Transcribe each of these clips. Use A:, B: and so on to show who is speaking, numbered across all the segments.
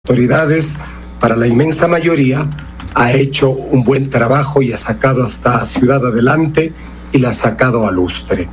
A: autoridades, para la inmensa mayoría, ha hecho un buen trabajo y ha sacado a esta ciudad adelante y la ha sacado a lustre.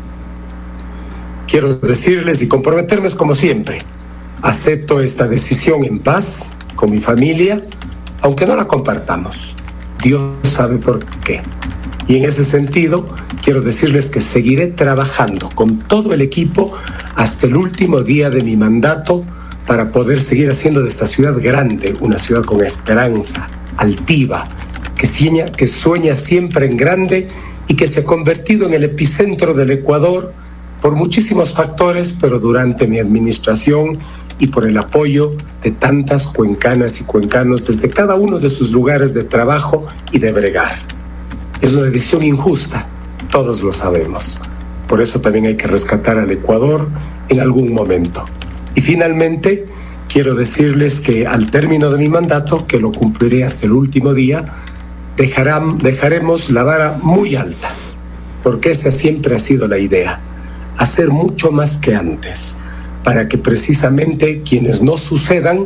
A: Quiero decirles y comprometerme como siempre, acepto esta decisión en paz con mi familia, aunque no la compartamos. Dios sabe por qué. Y en ese sentido, quiero decirles que seguiré trabajando con todo el equipo hasta el último día de mi mandato para poder seguir haciendo de esta ciudad grande una ciudad con esperanza, altiva, que sueña siempre en grande y que se ha convertido en el epicentro del Ecuador por muchísimos factores, pero durante mi administración y por el apoyo de tantas cuencanas y cuencanos desde cada uno de sus lugares de trabajo y de bregar. Es una decisión injusta, todos lo sabemos. Por eso también hay que rescatar al Ecuador en algún momento. Y finalmente, quiero decirles que al término de mi mandato, que lo cumpliré hasta el último día, dejaremos la vara muy alta, porque esa siempre ha sido la idea, hacer mucho más que antes, para que precisamente quienes no sucedan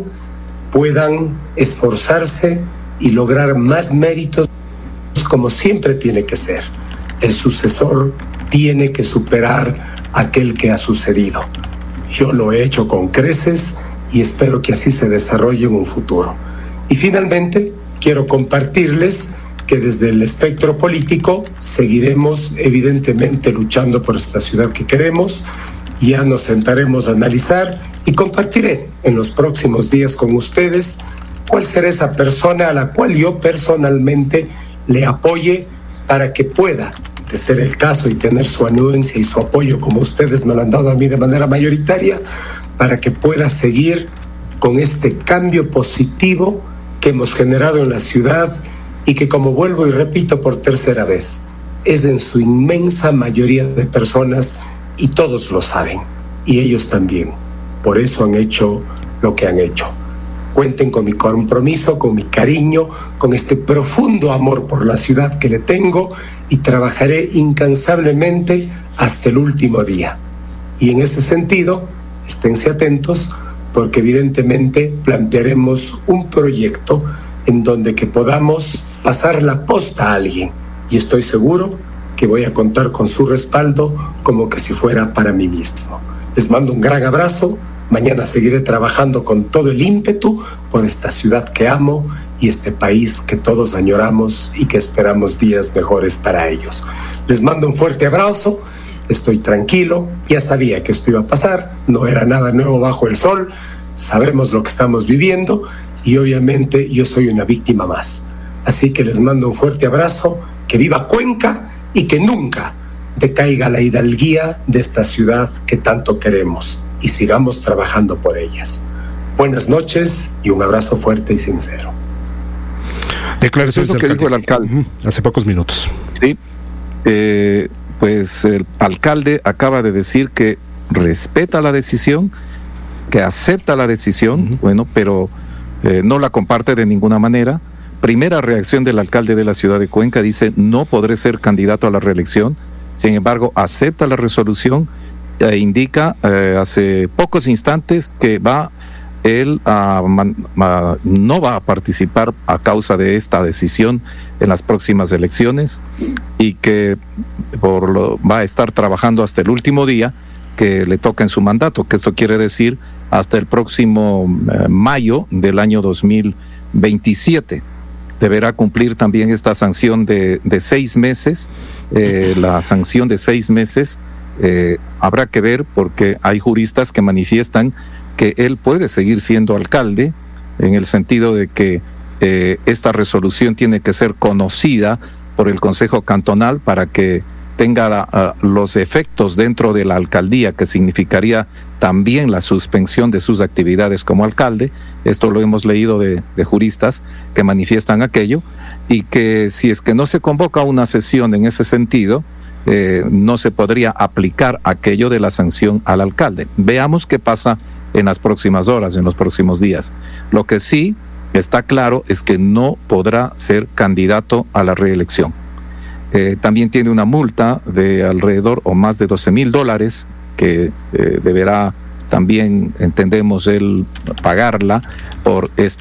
A: puedan esforzarse y lograr más méritos como siempre tiene que ser. El sucesor tiene que superar a aquel que ha sucedido. Yo lo he hecho con creces y espero que así se desarrolle en un futuro. Y finalmente, quiero compartirles que desde el espectro político seguiremos evidentemente luchando por esta ciudad que queremos. Ya nos sentaremos a analizar y compartiré en los próximos días con ustedes cuál será esa persona a la cual yo personalmente le apoye para que pueda, de ser el caso y tener su anuencia y su apoyo como ustedes me lo han dado a mí de manera mayoritaria, para que pueda seguir con este cambio positivo que hemos generado en la ciudad y que, como vuelvo y repito por tercera vez, es en su inmensa mayoría de personas y todos lo saben, y ellos también. Por eso han hecho lo que han hecho. Cuenten con mi compromiso, con mi cariño, con este profundo amor por la ciudad que le tengo y trabajaré incansablemente hasta el último día. Y en ese sentido, esténse atentos porque evidentemente plantearemos un proyecto en donde que podamos pasar la posta a alguien y estoy seguro que voy a contar con su respaldo como que si fuera para mí mismo. Les mando un gran abrazo. Mañana seguiré trabajando con todo el ímpetu por esta ciudad que amo y este país que todos añoramos y que esperamos días mejores para ellos. Les mando un fuerte abrazo, estoy tranquilo, ya sabía que esto iba a pasar, no era nada nuevo bajo el sol, sabemos lo que estamos viviendo y obviamente yo soy una víctima más. Así que les mando un fuerte abrazo, que viva Cuenca y que nunca decaiga la hidalguía de esta ciudad que tanto queremos. Y sigamos trabajando por ellas. Buenas noches y un abrazo fuerte y sincero.
B: Declaraciones del que dijo el alcalde hace pocos minutos.
C: Sí, pues el alcalde acaba de decir que respeta la decisión, que acepta la decisión, bueno, pero no la comparte de ninguna manera. Primera reacción del alcalde de la ciudad de Cuenca, dice: no podré ser candidato a la reelección. Sin embargo, acepta la resolución. Indica hace pocos instantes que él no va a participar a causa de esta decisión en las próximas elecciones y que va a estar trabajando hasta el último día que le toca en su mandato, que esto quiere decir hasta el próximo mayo del año 2027. Deberá cumplir también esta sanción de 6 meses, la sanción de 6 meses. Habrá que ver porque hay juristas que manifiestan que él puede seguir siendo alcalde en el sentido de que esta resolución tiene que ser conocida por el Consejo Cantonal para que tenga los efectos dentro de la alcaldía, que significaría también la suspensión de sus actividades como alcalde. Esto lo hemos leído de juristas que manifiestan aquello, y que si es que no se convoca una sesión en ese sentido, no se podría aplicar aquello de la sanción al alcalde. Veamos qué pasa en las próximas horas, en los próximos días. Lo que sí está claro es que no podrá ser candidato a la reelección. También tiene una multa de alrededor o más de $12,000 que deberá también entendemos el pagarla por esta